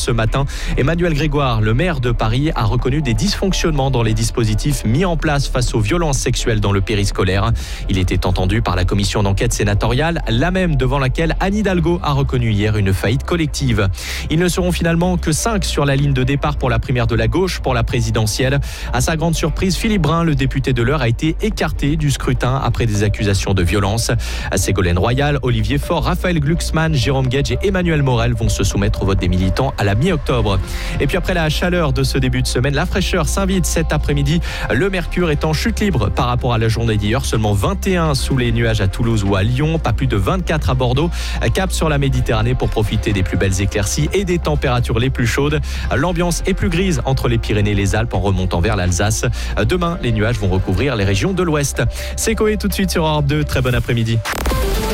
ce matin. Emmanuel Grégoire, le maire de Paris, a reconnu des dysfonctionnements dans les dispositifs mis en place face aux violences sexuelles dans le périscolaire. Il était entendu par la commission d'enquête sénatoriale, la même devant laquelle Anne Hidalgo a reconnu hier une faillite collective. Ils ne seront finalement que 5 sur la ligne de départ pour la primaire de la gauche pour la présidentielle. À sa grande surprise, Philippe Brun, le député de l'Eure, a été écarté du scrutin après des accusations de violence. Ségolène Royal, Olivier Faure, Raphaël Glucksmann, Jérôme Guedj et Emmanuel Morel vont se soumettre au vote des militants à la mi-octobre. Et puis après la chaleur de ce début de semaine, la fraîcheur s'invite cet après-midi. Le mercure est en chute libre par rapport à la journée d'hier. Seulement 21 sous les nuages à Toulouse ou à Lyon, pas plus de 24 à Bordeaux. Cap sur la Méditerranée pour profiter des plus belles éclaircies et des températures les plus chaudes. L'ambiance est plus grise entre les Pyrénées et les Alpes en remontant vers l'Alsace. Demain, les nuages vont recouvrir les régions de l'Ouest. C'est Coé tout de suite sur Europe 2. Très bon après-midi.